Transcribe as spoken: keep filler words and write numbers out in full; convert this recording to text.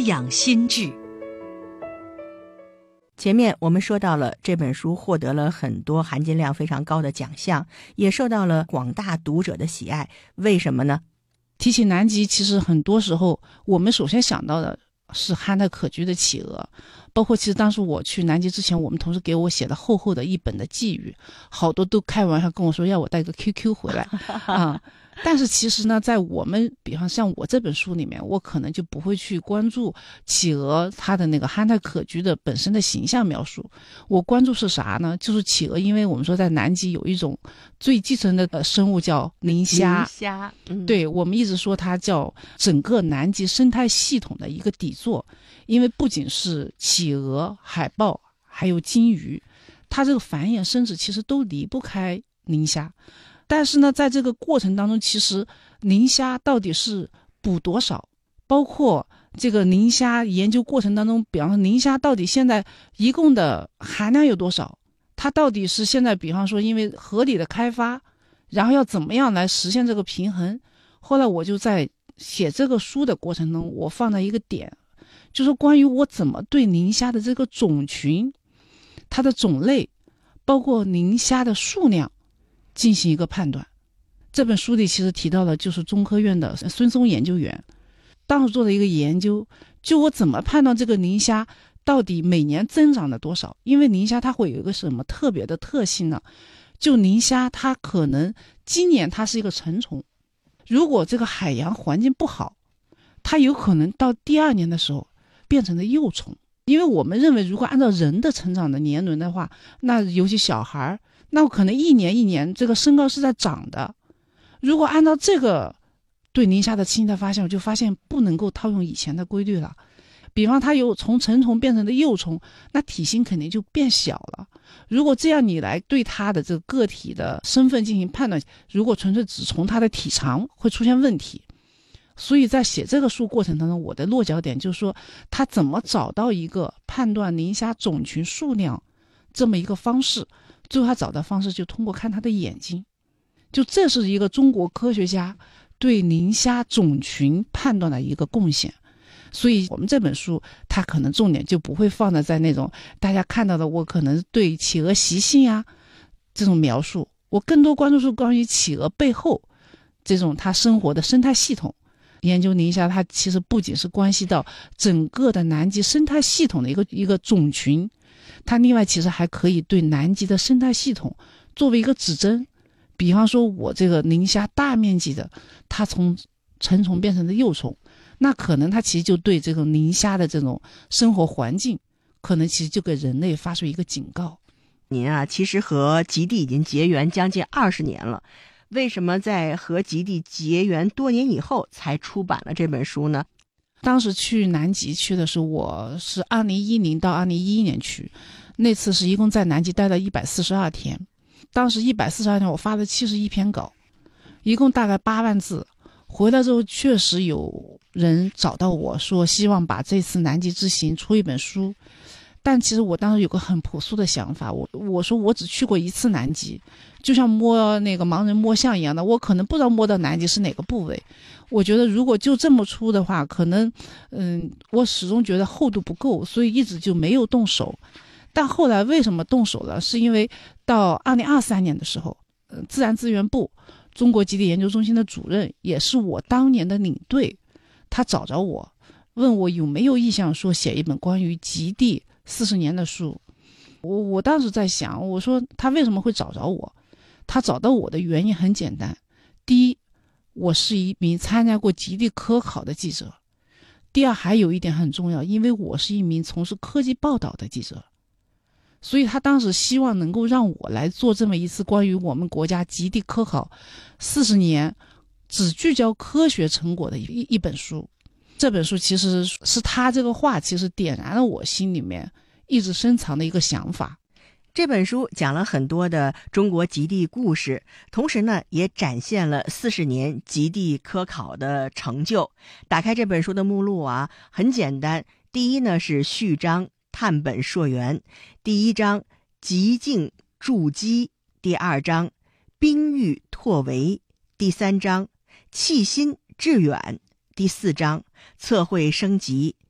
养心智。 前面我们说到了这本书获得了很多含金量非常高的奖项，也受到了广大读者的喜爱，为什么呢？ 提起南极，其实很多时候我们首先想到的是憨态可掬的企鹅，包括其实当时我去南极之前，我们同事给我写了厚厚的一本的寄语，好多都开玩笑跟我说要我带个 Q Q 回来啊、嗯。但是其实呢，在我们比方像我这本书里面，我可能就不会去关注企鹅它的那个憨态可掬的本身的形象描述，我关注是啥呢？就是企鹅，因为我们说在南极有一种最基层的生物叫磷虾， 磷虾、嗯、 对，我们一直说它叫整个南极生态系统的一个底座，因为不仅是企鹅、海豹，还有金鱼，它这个繁衍生殖其实都离不开磷虾。但是呢，在这个过程当中，其实磷虾到底是捕多少，包括这个磷虾研究过程当中，比方说磷虾到底现在一共的含量有多少，它到底是现在比方说因为合理的开发，然后要怎么样来实现这个平衡。后来我就在写这个书的过程中，我放在一个点，就是关于我怎么对磷虾的这个种群，它的种类，包括磷虾的数量进行一个判断。这本书里其实提到了就是中科院的孙松研究员当时做的一个研究，就我怎么判断这个磷虾到底每年增长了多少。因为磷虾它会有一个什么特别的特性呢？就磷虾它可能今年它是一个成虫，如果这个海洋环境不好，它有可能到第二年的时候变成了幼虫。因为我们认为如果按照人的成长的年轮的话，那尤其小孩那可能一年一年这个身高是在长的。如果按照这个对磷虾的清代发现，我就发现不能够套用以前的规律了。比方它有从成虫变成的幼虫，那体型肯定就变小了。如果这样你来对它的这个个体的身份进行判断，如果纯粹只从它的体长会出现问题。所以在写这个书过程当中，我的落脚点就是说他怎么找到一个判断磷虾种群数量这么一个方式。最后他找到方式就通过看他的眼睛，就这是一个中国科学家对磷虾种群判断的一个贡献。所以我们这本书它可能重点就不会放在在那种大家看到的我可能对企鹅习性啊这种描述，我更多关注是关于企鹅背后这种它生活的生态系统。研究磷虾它其实不仅是关系到整个的南极生态系统的一个一个种群，它另外其实还可以对南极的生态系统作为一个指针。比方说我这个磷虾大面积的它从成虫变成的幼虫，那可能它其实就对这个磷虾的这种生活环境可能其实就给人类发出一个警告。 您啊其实和极地已经结缘将近二十年了，为什么在和极地结缘多年以后才出版了这本书呢？ 当时去南极去的是我是二零一零到二零一一年去，那次是一共在南极待了一百四十二天。当时一百四十二天我发了七十一篇稿，一共大概八万字。回来之后确实有人找到我说希望把这次南极之行出一本书，但其实我当时有个很朴素的想法，我我说我只去过一次南极，就像摸那个盲人摸象一样的，我可能不知道摸到南极是哪个部位。我觉得如果就这么出的话，可能嗯，我始终觉得厚度不够，所以一直就没有动手。但后来为什么动手了？是因为到二零二三年的时候，呃，自然资源部中国极地研究中心的主任，也是我当年的领队，他找着我，问我有没有意向说写一本关于极地四十年的书。我我当时在想，我说他为什么会找着我？他找到我的原因很简单，第一，我是一名参加过极地科考的记者；第二，还有一点很重要，因为我是一名从事科技报道的记者。所以他当时希望能够让我来做这么一次关于我们国家极地科考四十年只聚焦科学成果的一一本书。这本书其实是他这个话其实点燃了我心里面一直深藏的一个想法。 这本书讲了很多的中国极地故事，同时呢也展现了四十年极地科考的成就。打开这本书的目录啊，很简单，第一呢是序章探本溯源，第一章极境筑基，第二章冰域拓围，第三章弃新致远，第四章测绘升级，